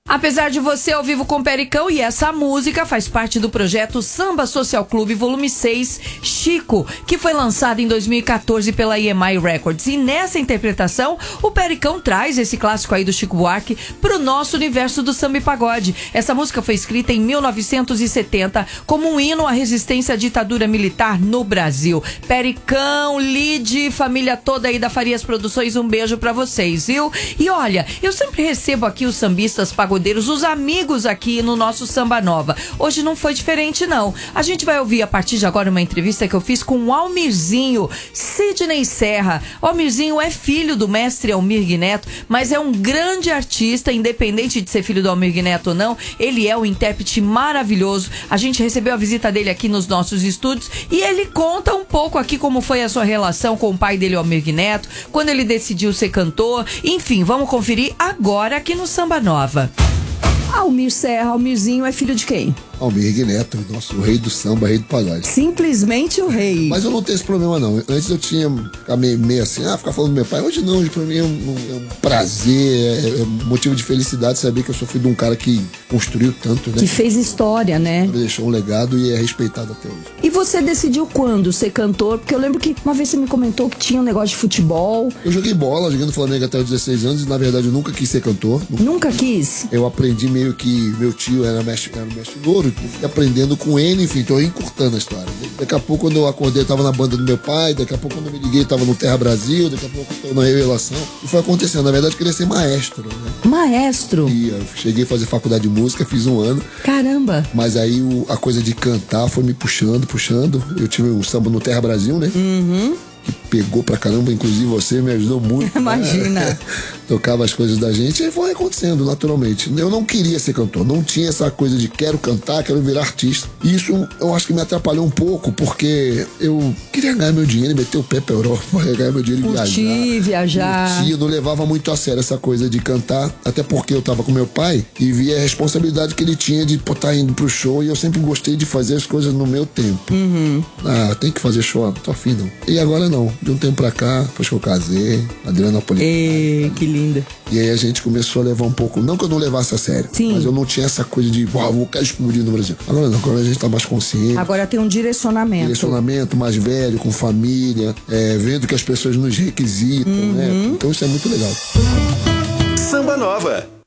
Apesar de você ao vivo com Pericão, e essa música faz parte do projeto Samba Social Clube Volume 6, Chico, que foi lançado em 2014 pela EMI Records. E nessa interpretação, o Pericão traz esse clássico aí do Chico Buarque pro nosso universo do samba e pagode. Essa música foi escrita em 1970 como um hino à resistência à ditadura militar no Brasil. Pericão, Lide, família toda aí da Farias Produções, um beijo pra vocês, viu? E olha, eu sempre recebo aqui os sambistas pagodeiros, os amigos aqui no nosso Samba Nova. Hoje não foi diferente, não. A gente vai ouvir a partir de agora uma entrevista que eu fiz com o Almirzinho, Sidney Serra. O Almirzinho é filho do mestre Almir Neto, mas é um grande artista, independente de ser filho do Almir Neto ou não. Ele é um intérprete maravilhoso. A gente recebeu a visita dele aqui nos nossos estúdios e ele conta um pouco aqui como foi a sua relação com o pai dele, o Almir Neto, quando ele decidiu ser cantor. Enfim, vamos conferir agora aqui no Samba Nova. Almir Serra, Almirzinho é filho de quem? Almir Neto, nosso rei do samba, rei do pagode. Simplesmente o rei. Mas eu não tenho esse problema, não. Antes eu tinha ficar meio assim, ficar falando do meu pai. Hoje não, hoje pra mim é um prazer, é um motivo de felicidade saber que eu sou filho de um cara que construiu tanto, né? Que fez história, né? Deixou um legado e é respeitado até hoje. E você decidiu quando ser cantor? Porque eu lembro que uma vez você me comentou que tinha um negócio de futebol. Eu joguei bola, joguei no Flamengo até os 16 anos e na verdade eu nunca quis ser cantor. Nunca quis? Eu aprendi meio que meu tio era mestre louro, e aprendendo com ele, enfim, tô encurtando a história. Daqui a pouco, quando eu acordei, eu tava na banda do meu pai, daqui a pouco, quando eu me liguei, tava no Terra Brasil, daqui a pouco eu tô na Revelação. E foi acontecendo. Na verdade, eu queria ser maestro, né? Maestro? E eu cheguei a fazer faculdade de música, fiz 1 ano. Caramba! Mas aí a coisa de cantar foi me puxando. Eu tive um samba no Terra Brasil, né? Uhum. Que pegou pra caramba, inclusive você me ajudou muito. Imagina. Né? Tocava as coisas da gente e foi acontecendo naturalmente. Eu não queria ser cantor, não tinha essa coisa de quero cantar, quero virar artista. E isso eu acho que me atrapalhou um pouco, porque eu queria ganhar meu dinheiro e meter o pé pra Europa, ganhar meu dinheiro e viajar. Eu não levava muito a sério essa coisa de cantar, até porque eu tava com meu pai e via a responsabilidade que ele tinha de estar indo pro show, e eu sempre gostei de fazer as coisas no meu tempo. Uhum. Tem que fazer show, tô afim não. E agora não, de um tempo pra cá, depois que eu casei, Adriana Napolitano. Que linda. E aí a gente começou a levar um pouco, não que eu não levasse a sério, sim, mas eu não tinha essa coisa de, vou quero explodir no Brasil. Agora não, agora a gente tá mais consciente. Agora tem um direcionamento. Direcionamento mais velho, com família, vendo que as pessoas nos requisitam, né? Então isso é muito legal. Samba Nova.